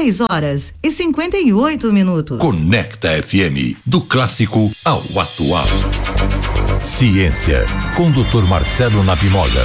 6h58. Conecta FM, do clássico ao atual. Ciência, com o Dr. Marcelo Nabimoda.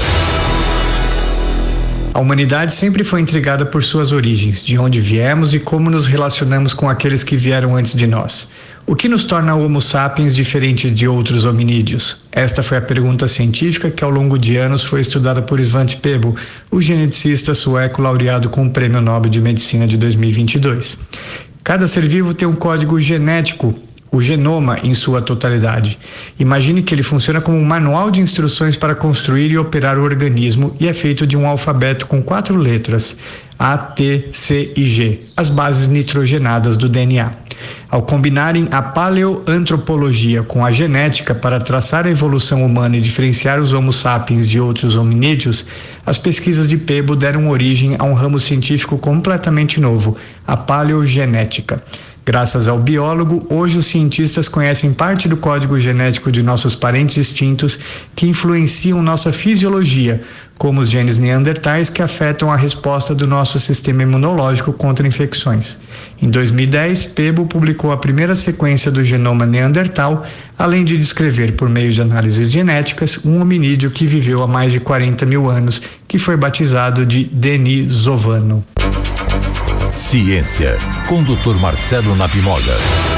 A humanidade sempre foi intrigada por suas origens, de onde viemos e como nos relacionamos com aqueles que vieram antes de nós. O que nos torna Homo sapiens diferente de outros hominídeos? Esta foi a pergunta científica que ao longo de anos foi estudada por Svante Pääbo, o geneticista sueco laureado com o Prêmio Nobel de Medicina de 2022. Cada ser vivo tem um código genético, o genoma em sua totalidade. Imagine que ele funciona como um manual de instruções para construir e operar o organismo e é feito de um alfabeto com 4 letras, A, T, C e G, as bases nitrogenadas do DNA. Ao combinarem a paleoantropologia com a genética para traçar a evolução humana e diferenciar os Homo sapiens de outros hominídeos, as pesquisas de Pääbo deram origem a um ramo científico completamente novo, a paleogenética. Graças ao biólogo, hoje os cientistas conhecem parte do código genético de nossos parentes extintos que influenciam nossa fisiologia, como os genes neandertais que afetam a resposta do nosso sistema imunológico contra infecções. Em 2010, Pääbo publicou a primeira sequência do genoma neandertal, além de descrever, por meio de análises genéticas, um hominídeo que viveu há mais de 40 mil anos, que foi batizado de denisovano. Ciência, com o Dr. Marcelo Nabimoda.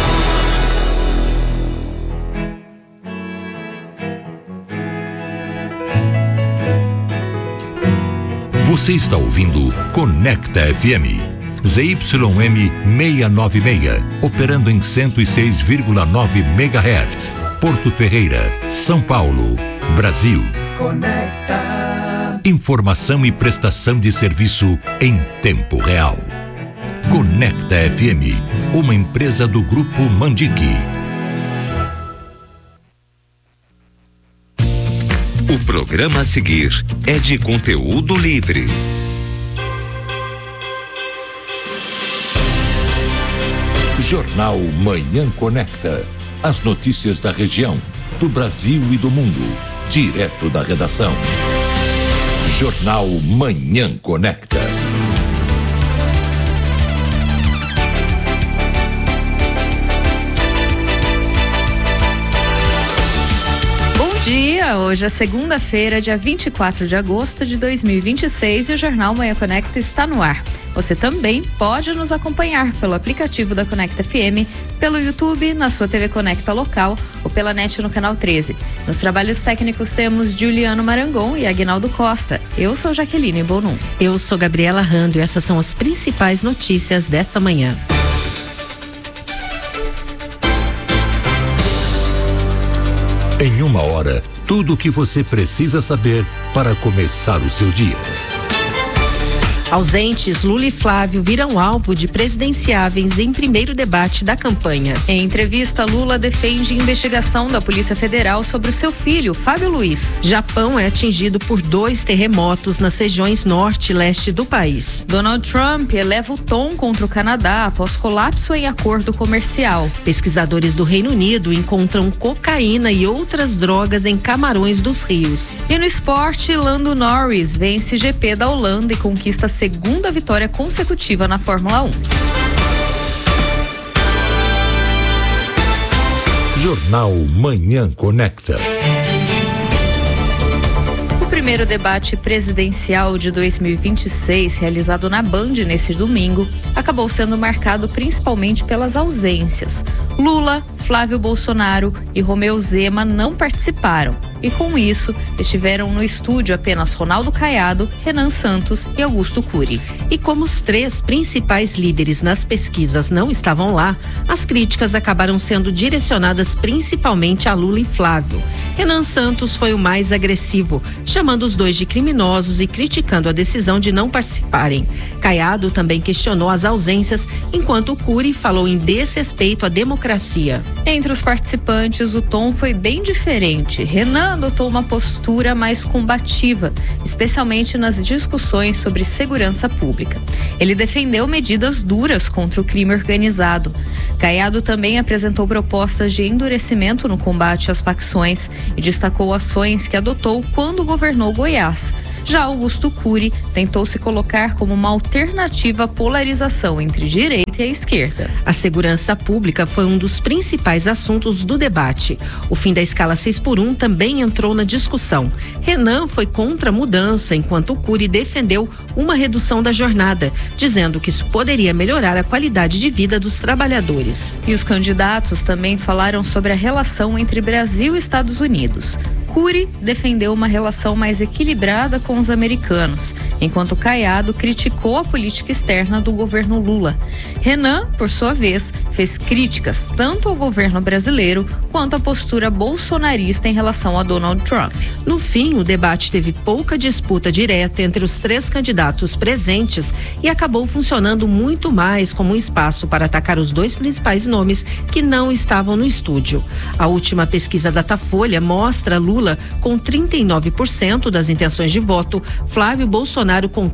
Você está ouvindo Conecta FM, ZYM 696, operando em 106,9 MHz, Porto Ferreira, São Paulo, Brasil. Conecta. Informação e prestação de serviço em tempo real. Conecta FM, uma empresa do Grupo Mandique. O programa a seguir é de conteúdo livre. Jornal Manhã Conecta. As notícias da região, do Brasil e do mundo, direto da redação. Jornal Manhã Conecta. Dia, hoje é segunda-feira, dia 24 de agosto de 2026 e o Jornal Manhã Conecta está no ar. Você também pode nos acompanhar pelo aplicativo da Conecta FM, pelo YouTube, na sua TV Conecta local ou pela net no canal 13. Nos trabalhos técnicos temos Juliano Marangon e Aguinaldo Costa. Eu sou Jaqueline Bonum. Eu sou Gabriela Rando e essas são as principais notícias dessa manhã. Em uma hora, tudo o que você precisa saber para começar o seu dia. Ausentes, Lula e Flávio viram alvo de presidenciáveis em primeiro debate da campanha. Em entrevista, Lula defende investigação da Polícia Federal sobre o seu filho, Fábio Luiz. Japão é atingido por 2 terremotos nas regiões norte e leste do país. Donald Trump eleva o tom contra o Canadá após colapso em acordo comercial. Pesquisadores do Reino Unido encontram cocaína e outras drogas em Camarões dos Rios. E no esporte, Lando Norris vence GP da Holanda e conquista a segunda vitória consecutiva na Fórmula 1. Jornal Manhã Conecta. O primeiro debate presidencial de 2026, realizado na Band nesse domingo, acabou sendo marcado principalmente pelas ausências. Lula, Flávio Bolsonaro e Romeu Zema não participaram. E com isso, estiveram no estúdio apenas Ronaldo Caiado, Renan Santos e Augusto Cury. E como os 3 principais líderes nas pesquisas não estavam lá, as críticas acabaram sendo direcionadas principalmente a Lula e Flávio. Renan Santos foi o mais agressivo, chamando os 2 de criminosos e criticando a decisão de não participarem. Caiado também questionou as ausências, enquanto Cury falou em desrespeito à democracia. Entre os participantes, o tom foi bem diferente. Renan adotou uma postura mais combativa, especialmente nas discussões sobre segurança pública. Ele defendeu medidas duras contra o crime organizado. Caiado também apresentou propostas de endurecimento no combate às facções e destacou ações que adotou quando governou Goiás. Já Augusto Cury tentou se colocar como uma alternativa à polarização entre direita e a esquerda. A segurança pública foi um dos principais assuntos do debate. O fim da escala 6x1 também entrou na discussão. Renan foi contra a mudança, enquanto Cury defendeu uma redução da jornada, dizendo que isso poderia melhorar a qualidade de vida dos trabalhadores. E os candidatos também falaram sobre a relação entre Brasil e Estados Unidos. Cury defendeu uma relação mais equilibrada com os americanos, enquanto Caiado criticou a política externa do governo Lula. Renan, por sua vez, fez críticas tanto ao governo brasileiro quanto à postura bolsonarista em relação a Donald Trump. No fim, o debate teve pouca disputa direta entre os três candidatos presentes e acabou funcionando muito mais como um espaço para atacar os dois principais nomes que não estavam no estúdio. A última pesquisa Datafolha mostra Lula com 39% das intenções de voto, Flávio Bolsonaro com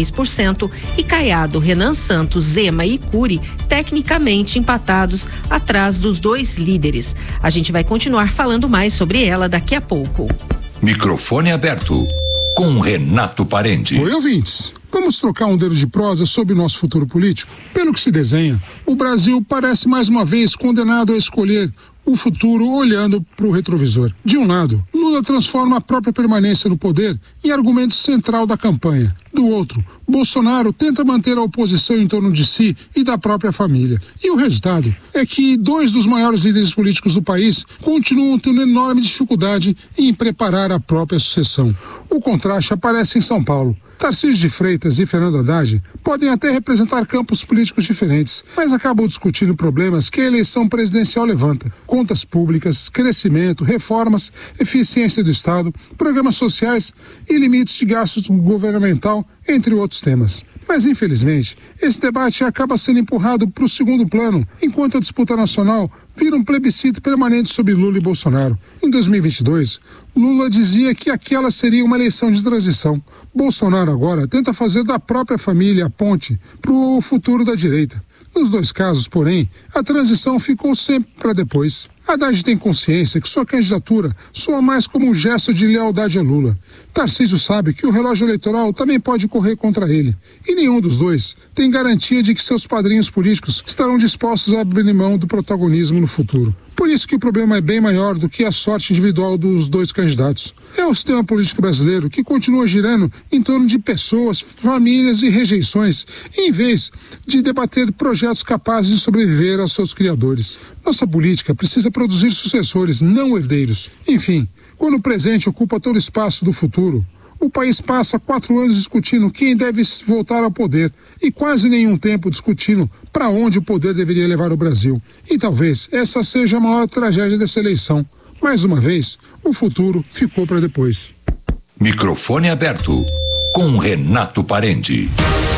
33% e Caiado, Renan Santos, Zema e Cury tecnicamente empatados atrás dos dois líderes. A gente vai continuar falando mais sobre ela daqui a pouco. Microfone aberto com Renato Parente. Oi, ouvintes. Vamos trocar um dedo de prosa sobre o nosso futuro político? Pelo que se desenha, o Brasil parece mais uma vez condenado a escolher o futuro olhando para o retrovisor. De um lado, Lula transforma a própria permanência no poder em argumento central da campanha. Do outro, Bolsonaro tenta manter a oposição em torno de si e da própria família. E o resultado é que dois dos maiores líderes políticos do país continuam tendo enorme dificuldade em preparar a própria sucessão. O contraste aparece em São Paulo. Tarcísio de Freitas e Fernando Haddad podem até representar campos políticos diferentes, mas acabam discutindo problemas que a eleição presidencial levanta: contas públicas, crescimento, reformas, eficiência do Estado, programas sociais e limites de gastos governamental, entre outros temas. Mas, infelizmente, esse debate acaba sendo empurrado para o segundo plano, enquanto a disputa nacional vira um plebiscito permanente sobre Lula e Bolsonaro. Em 2022, Lula dizia que aquela seria uma eleição de transição. Bolsonaro agora tenta fazer da própria família a ponte para o futuro da direita. Nos dois casos, porém, a transição ficou sempre para depois. Haddad tem consciência que sua candidatura soa mais como um gesto de lealdade a Lula. Tarcísio sabe que o relógio eleitoral também pode correr contra ele. E nenhum dos dois tem garantia de que seus padrinhos políticos estarão dispostos a abrir mão do protagonismo no futuro. Por isso que o problema é bem maior do que a sorte individual dos dois candidatos. É o sistema político brasileiro que continua girando em torno de pessoas, famílias e rejeições, em vez de debater projetos capazes de sobreviver aos seus criadores. Nossa política precisa produzir sucessores, não herdeiros. Enfim, quando o presente ocupa todo o espaço do futuro, o país passa 4 anos discutindo quem deve voltar ao poder e quase nenhum tempo discutindo para onde o poder deveria levar o Brasil. E talvez essa seja a maior tragédia dessa eleição. Mais uma vez, o futuro ficou para depois. Microfone aberto com Renato Parente.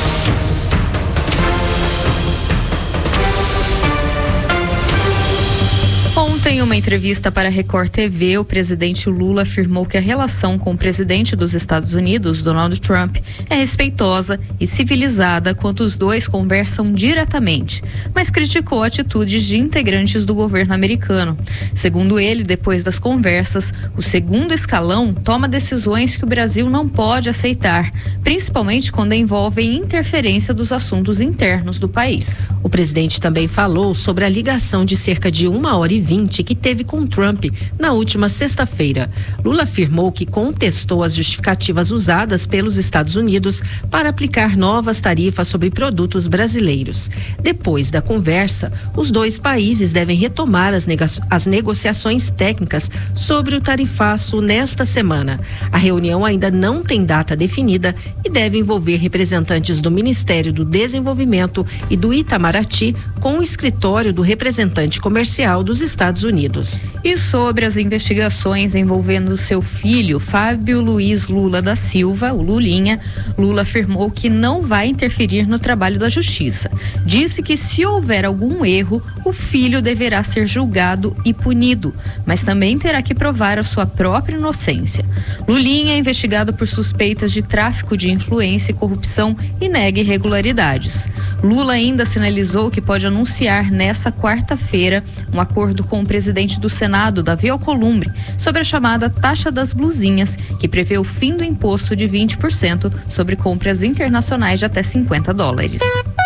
Ontem, em uma entrevista para a Record TV, o presidente Lula afirmou que a relação com o presidente dos Estados Unidos, Donald Trump, é respeitosa e civilizada quando os dois conversam diretamente, mas criticou atitudes de integrantes do governo americano. Segundo ele, depois das conversas, o segundo escalão toma decisões que o Brasil não pode aceitar, principalmente quando envolvem interferência dos assuntos internos do país. O presidente também falou sobre a ligação de cerca de 1h20 que teve com Trump na última sexta-feira. Lula afirmou que contestou as justificativas usadas pelos Estados Unidos para aplicar novas tarifas sobre produtos brasileiros. Depois da conversa, os dois países devem retomar as negociações técnicas sobre o tarifaço nesta semana. A reunião ainda não tem data definida e deve envolver representantes do Ministério do Desenvolvimento e do Itamaraty com o escritório do representante comercial dos Estados Unidos. E sobre as investigações envolvendo seu filho, Fábio Luiz Lula da Silva, o Lulinha, Lula afirmou que não vai interferir no trabalho da justiça. Disse que se houver algum erro, o filho deverá ser julgado e punido, mas também terá que provar a sua própria inocência. Lulinha é investigado por suspeitas de tráfico de influência e corrupção e nega irregularidades. Lula ainda sinalizou que pode anunciar nessa quarta-feira um acordo com o presidente do Senado, Davi Alcolumbre, sobre a chamada taxa das blusinhas, que prevê o fim do imposto de 20% sobre compras internacionais de até $50.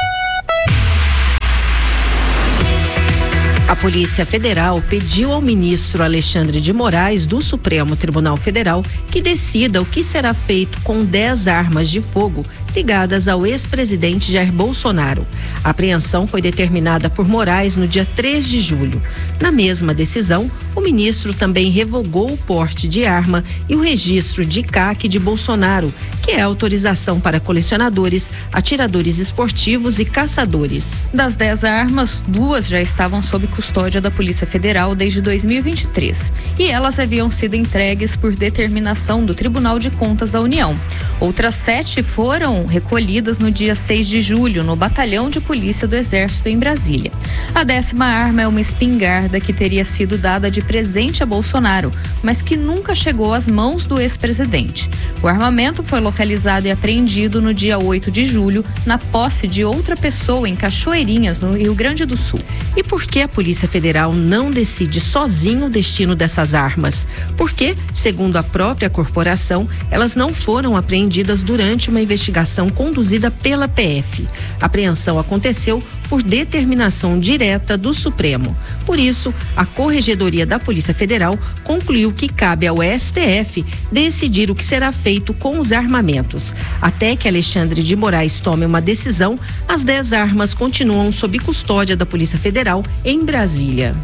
A Polícia Federal pediu ao ministro Alexandre de Moraes, do Supremo Tribunal Federal, que decida o que será feito com 10 armas de fogo ligadas ao ex-presidente Jair Bolsonaro. A apreensão foi determinada por Moraes no dia 3 de julho. Na mesma decisão, o ministro também revogou o porte de arma e o registro de CAC de Bolsonaro, que é a autorização para colecionadores, atiradores esportivos e caçadores. Das 10 armas, 2 já estavam sob custódia da Polícia Federal desde 2023 e elas haviam sido entregues por determinação do Tribunal de Contas da União. Outras 7 foram recolhidas no dia 6 de julho no Batalhão de Polícia do Exército em Brasília. A 10ª arma é uma espingarda que teria sido dada de presente a Bolsonaro, mas que nunca chegou às mãos do ex-presidente. O armamento foi localizado e apreendido no dia 8 de julho na posse de outra pessoa em Cachoeirinhas, no Rio Grande do Sul. E por que a Polícia Federal não decide sozinho o destino dessas armas? Porque, segundo a própria corporação, elas não foram apreendidas durante uma investigação conduzida pela PF. A apreensão aconteceu por determinação direta do Supremo. Por isso, a Corregedoria da Polícia Federal concluiu que cabe ao STF decidir o que será feito com os armamentos. Até que Alexandre de Moraes tome uma decisão, as 10 armas continuam sob custódia da Polícia Federal em Brasília.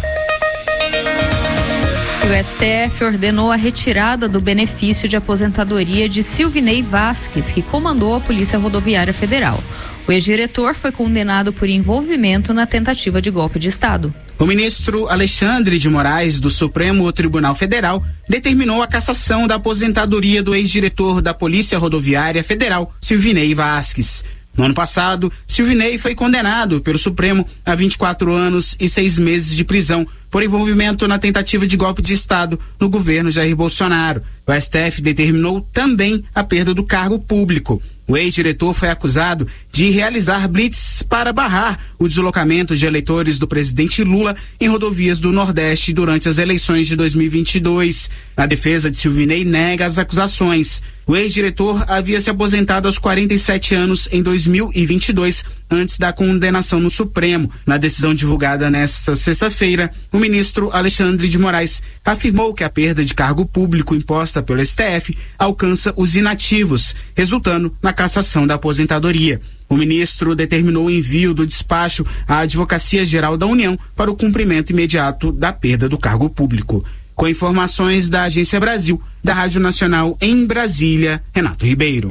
O STF ordenou a retirada do benefício de aposentadoria de Silvinei Vasques, que comandou a Polícia Rodoviária Federal. O ex-diretor foi condenado por envolvimento na tentativa de golpe de Estado. O ministro Alexandre de Moraes, do Supremo Tribunal Federal, determinou a cassação da aposentadoria do ex-diretor da Polícia Rodoviária Federal, Silvinei Vasques. No ano passado, Silvinei foi condenado pelo Supremo a 24 anos e 6 meses de prisão por envolvimento na tentativa de golpe de Estado no governo Jair Bolsonaro. O STF determinou também a perda do cargo público. O ex-diretor foi acusado de realizar blitz para barrar o deslocamento de eleitores do presidente Lula em rodovias do Nordeste durante as eleições de 2022. A defesa de Silvinei nega as acusações. O ex-diretor havia se aposentado aos 47 anos em 2022, antes da condenação no Supremo. Na decisão divulgada nesta sexta-feira, o ministro Alexandre de Moraes afirmou que a perda de cargo público imposta pelo STF alcança os inativos, resultando na cassação da aposentadoria. O ministro determinou o envio do despacho à Advocacia Geral da União para o cumprimento imediato da perda do cargo público. Com informações da Agência Brasil, da Rádio Nacional em Brasília, Renato Ribeiro.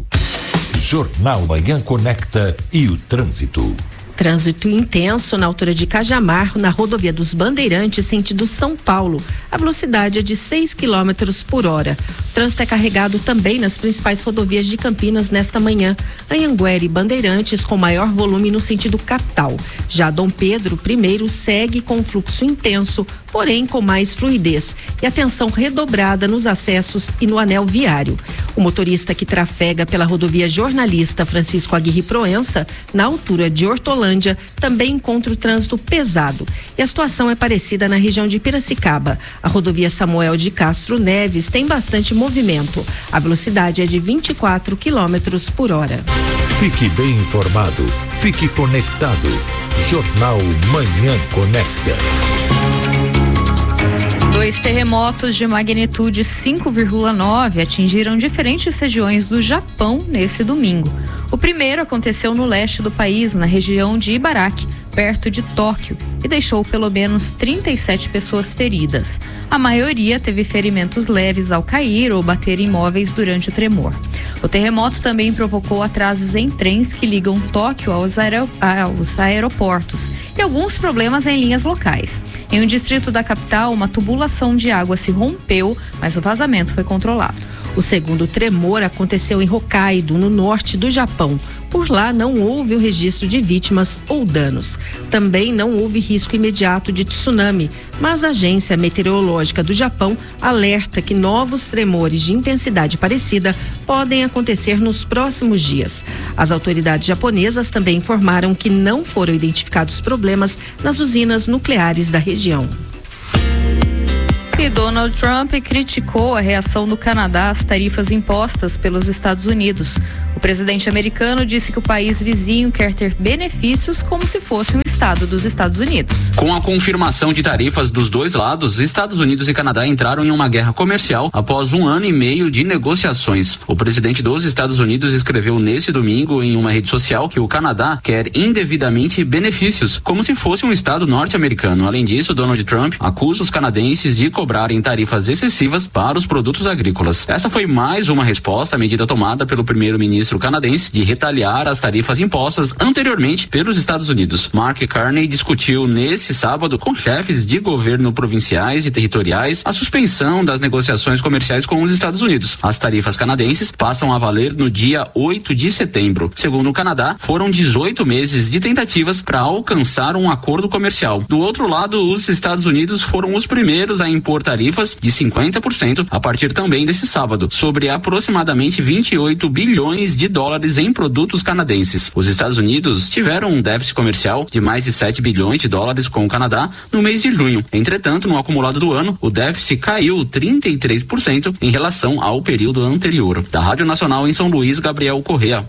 Jornal Manhã Conecta e o trânsito. Trânsito intenso na altura de Cajamar, na rodovia dos Bandeirantes, sentido São Paulo. A velocidade é de 6 km por hora. O trânsito é carregado também nas principais rodovias de Campinas nesta manhã. Anhanguera e Bandeirantes com maior volume no sentido capital. Já Dom Pedro I segue com fluxo intenso, porém com mais fluidez. E atenção redobrada nos acessos e no anel viário. O motorista que trafega pela rodovia Jornalista Francisco Aguirre Proença, na altura de Hortolândia, também encontra o trânsito pesado. E a situação é parecida na região de Piracicaba. A rodovia Samuel de Castro Neves tem bastante movimento. A velocidade é de 24 km por hora. Fique bem informado. Fique conectado. Jornal Manhã Conecta. 2 terremotos de magnitude 5,9 atingiram diferentes regiões do Japão nesse domingo. O primeiro aconteceu no leste do país, na região de Ibaraki, perto de Tóquio, e deixou pelo menos 37 pessoas feridas. A maioria teve ferimentos leves ao cair ou bater em móveis durante o tremor. O terremoto também provocou atrasos em trens que ligam Tóquio aos aeroportos e alguns problemas em linhas locais. Em um distrito da capital, uma tubulação de água se rompeu, mas o vazamento foi controlado. O segundo tremor aconteceu em Hokkaido, no norte do Japão. Por lá não houve o registro de vítimas ou danos. Também não houve risco imediato de tsunami, mas a Agência Meteorológica do Japão alerta que novos tremores de intensidade parecida podem acontecer nos próximos dias. As autoridades japonesas também informaram que não foram identificados problemas nas usinas nucleares da região. E Donald Trump criticou a reação do Canadá às tarifas impostas pelos Estados Unidos. O presidente americano disse que o país vizinho quer ter benefícios como se fosse um estado dos Estados Unidos. Com a confirmação de tarifas dos dois lados, Estados Unidos e Canadá entraram em uma guerra comercial após 1 ano e meio de negociações. O presidente dos Estados Unidos escreveu nesse domingo em uma rede social que o Canadá quer indevidamente benefícios, como se fosse um estado norte-americano. Além disso, Donald Trump acusa os canadenses de cobrarem tarifas excessivas para os produtos agrícolas. Essa foi mais uma resposta à medida tomada pelo primeiro-ministro canadense de retaliar as tarifas impostas anteriormente pelos Estados Unidos. Mark Carney discutiu nesse sábado com chefes de governo provinciais e territoriais a suspensão das negociações comerciais com os Estados Unidos. As tarifas canadenses passam a valer no dia 8 de setembro. Segundo o Canadá, foram 18 meses de tentativas para alcançar um acordo comercial. Do outro lado, os Estados Unidos foram os primeiros a impor tarifas de 50% a partir também desse sábado, sobre aproximadamente 28 bilhões de dólares em produtos canadenses. Os Estados Unidos tiveram um déficit comercial de mais de 7 bilhões de dólares com o Canadá no mês de junho. Entretanto, no acumulado do ano, o déficit caiu 33% em relação ao período anterior. Da Rádio Nacional em São Luís, Gabriel Correa.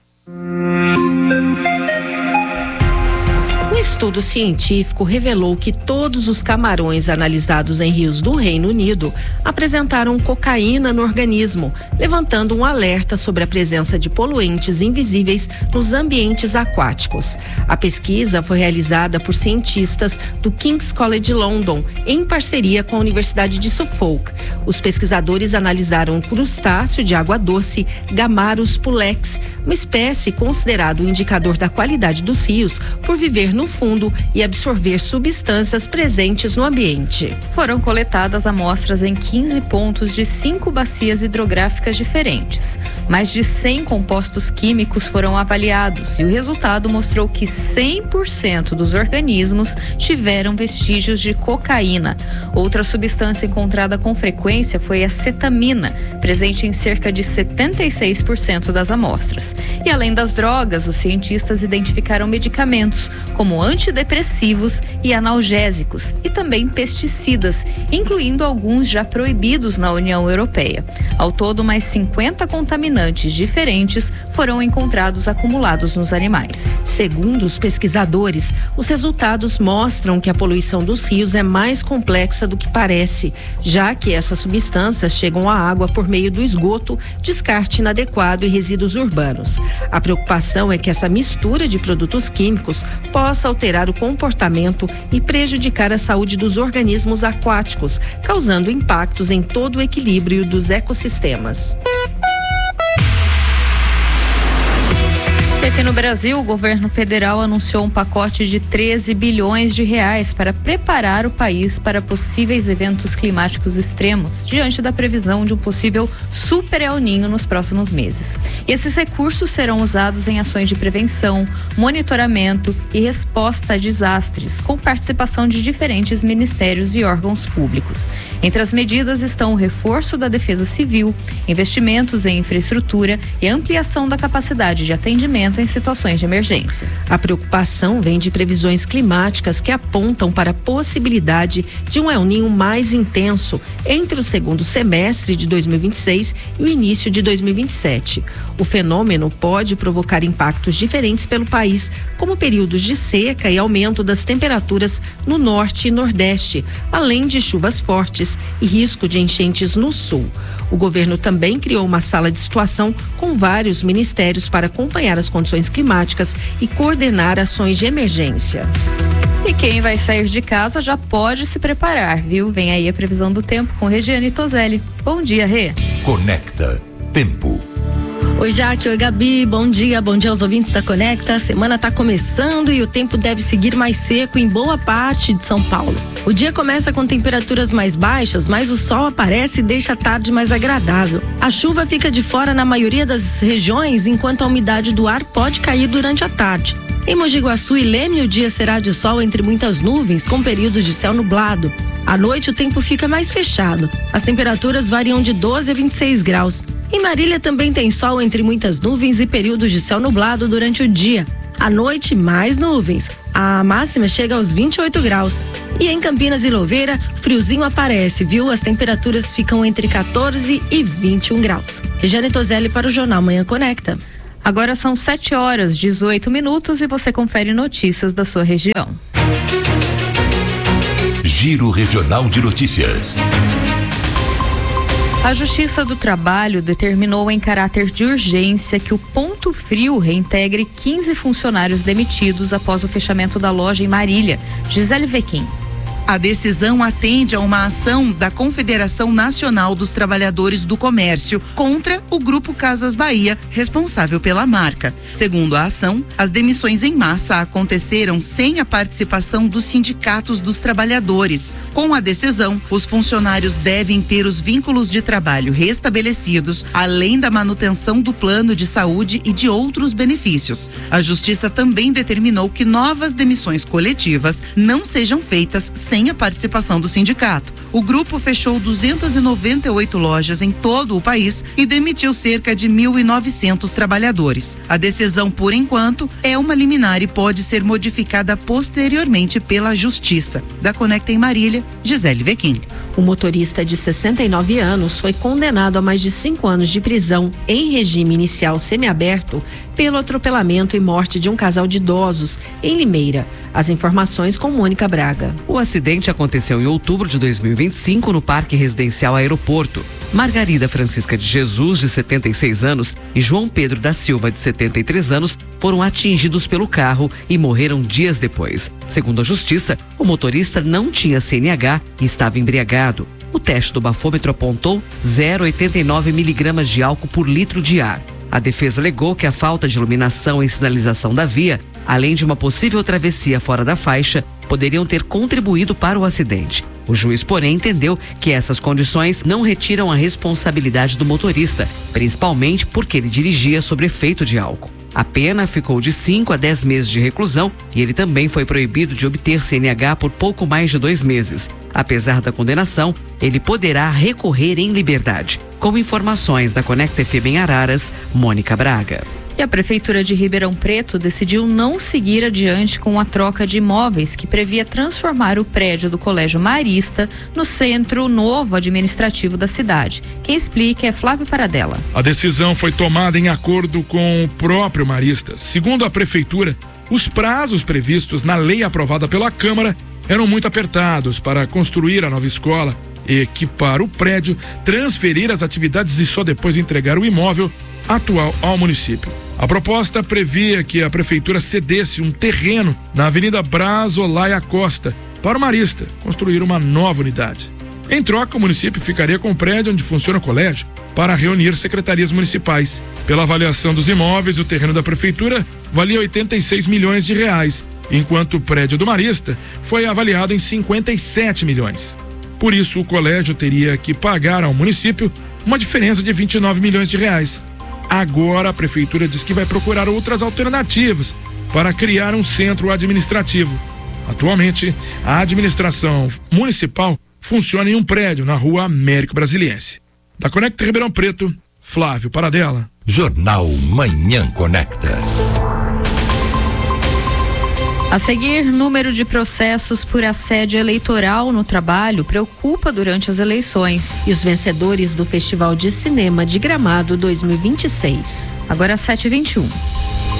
Um estudo científico revelou que todos os camarões analisados em rios do Reino Unido apresentaram cocaína no organismo, levantando um alerta sobre a presença de poluentes invisíveis nos ambientes aquáticos. A pesquisa foi realizada por cientistas do King's College London, em parceria com a Universidade de Suffolk. Os pesquisadores analisaram um crustáceo de água doce, Gamarus pulex, uma espécie considerada um indicador da qualidade dos rios por viver no fundo e absorver substâncias presentes no ambiente. Foram coletadas amostras em 15 pontos de 5 bacias hidrográficas diferentes. Mais de 100 compostos químicos foram avaliados e o resultado mostrou que 100% dos organismos tiveram vestígios de cocaína. Outra substância encontrada com frequência foi a cetamina, presente em cerca de 76% das amostras. E além das drogas, os cientistas identificaram medicamentos como antidepressivos e analgésicos e também pesticidas, incluindo alguns já proibidos na União Europeia. Ao todo, mais 50 contaminantes diferentes foram encontrados acumulados nos animais. Segundo os pesquisadores, os resultados mostram que a poluição dos rios é mais complexa do que parece, já que essas substâncias chegam à água por meio do esgoto, descarte inadequado e resíduos urbanos. A preocupação é que essa mistura de produtos químicos possa alterar o comportamento e prejudicar a saúde dos organismos aquáticos, causando impactos em todo o equilíbrio dos ecossistemas. Aqui no Brasil, o governo federal anunciou um pacote de 13 bilhões de reais para preparar o país para possíveis eventos climáticos extremos, diante da previsão de um possível super El Niño nos próximos meses. E esses recursos serão usados em ações de prevenção, monitoramento e resposta a desastres, com participação de diferentes ministérios e órgãos públicos. Entre as medidas estão o reforço da defesa civil, investimentos em infraestrutura e ampliação da capacidade de atendimento em situações de emergência. A preocupação vem de previsões climáticas que apontam para a possibilidade de um El Niño mais intenso entre o segundo semestre de 2026 e o início de 2027. O fenômeno pode provocar impactos diferentes pelo país, como períodos de seca e aumento das temperaturas no norte e nordeste, além de chuvas fortes e risco de enchentes no sul. O governo também criou uma sala de situação com vários ministérios para acompanhar as condições climáticas e coordenar ações de emergência. E quem vai sair de casa já pode se preparar, viu? Vem aí a previsão do tempo com Regiane Toselli. Bom dia, Rê. Conecta Tempo. Oi, Jaque, oi, Gabi, bom dia aos ouvintes da Conecta. A semana está começando e o tempo deve seguir mais seco em boa parte de São Paulo. O dia começa com temperaturas mais baixas, mas o sol aparece e deixa a tarde mais agradável. A chuva fica de fora na maioria das regiões, enquanto a umidade do ar pode cair durante a tarde. Em Mogi Guaçu e Leme, o dia será de sol entre muitas nuvens, com períodos de céu nublado. À noite, o tempo fica mais fechado. As temperaturas variam de 12 a 26 graus. Em Marília também tem sol entre muitas nuvens e períodos de céu nublado durante o dia. À noite, mais nuvens. a máxima chega aos 28 graus. E em Campinas e Louveira, friozinho aparece, viu? As temperaturas ficam entre 14 e 21 graus. Regiane Tozelli para o Jornal Manhã Conecta. Agora são 7h18 e você confere notícias da sua região. Giro Regional de Notícias. A Justiça do Trabalho determinou em caráter de urgência que o Ponto Frio reintegre 15 funcionários demitidos após o fechamento da loja em Marília. Gisele Vequim. A decisão atende a uma ação da Confederação Nacional dos Trabalhadores do Comércio contra o Grupo Casas Bahia, responsável pela marca. Segundo a ação, as demissões em massa aconteceram sem a participação dos sindicatos dos trabalhadores. Com a decisão, os funcionários devem ter os vínculos de trabalho restabelecidos, além da manutenção do plano de saúde e de outros benefícios. A Justiça também determinou que novas demissões coletivas não sejam feitas sem a participação do sindicato. O grupo fechou 298 lojas em todo o país e demitiu cerca de 1.900 trabalhadores. A decisão, por enquanto, é uma liminar e pode ser modificada posteriormente pela Justiça. Da Conecta em Marília, Gisele Vequim. O motorista de 69 anos foi condenado a mais de 5 anos de prisão em regime inicial semiaberto pelo atropelamento e morte de um casal de idosos em Limeira. As informações com Mônica Braga. O acidente aconteceu em outubro de 2025 no Parque Residencial Aeroporto. Margarida Francisca de Jesus, de 76 anos, e João Pedro da Silva, de 73 anos, foram atingidos pelo carro e morreram dias depois. Segundo a Justiça, o motorista não tinha CNH e estava embriagado. O teste do bafômetro apontou 0,89 miligramas de álcool por litro de ar. A defesa alegou que a falta de iluminação e sinalização da via, além de uma possível travessia fora da faixa, poderiam ter contribuído para o acidente. O juiz, porém, entendeu que essas condições não retiram a responsabilidade do motorista, principalmente porque ele dirigia sob efeito de álcool. A pena ficou de 5 a 10 meses de reclusão e ele também foi proibido de obter CNH por pouco mais de 2 meses. Apesar da condenação, ele poderá recorrer em liberdade. Com informações da Conecta FM em Araras, Mônica Braga. E a Prefeitura de Ribeirão Preto decidiu não seguir adiante com a troca de imóveis que previa transformar o prédio do Colégio Marista no centro novo administrativo da cidade. Quem explica é Flávio Paradella. A decisão foi tomada em acordo com o próprio Marista. Segundo a Prefeitura, os prazos previstos na lei aprovada pela Câmara eram muito apertados para construir a nova escola, equipar o prédio, transferir as atividades e só depois entregar o imóvel atual ao município. A proposta previa que a prefeitura cedesse um terreno na Avenida Braz Olaya Costa para o Marista construir uma nova unidade. Em troca, o município ficaria com o prédio onde funciona o colégio para reunir secretarias municipais. Pela avaliação dos imóveis, o terreno da prefeitura valia 86 milhões de reais, enquanto o prédio do Marista foi avaliado em 57 milhões. Por isso, o colégio teria que pagar ao município uma diferença de 29 milhões de reais. Agora a prefeitura diz que vai procurar outras alternativas para criar um centro administrativo. Atualmente, a administração municipal funciona em um prédio na Rua Américo Brasiliense. Da Conecta Ribeirão Preto, Flávio Paradella. Jornal Manhã Conecta. A seguir, número de processos por assédio eleitoral no trabalho preocupa durante as eleições. E os vencedores do Festival de Cinema de Gramado 2026. Agora 7h21.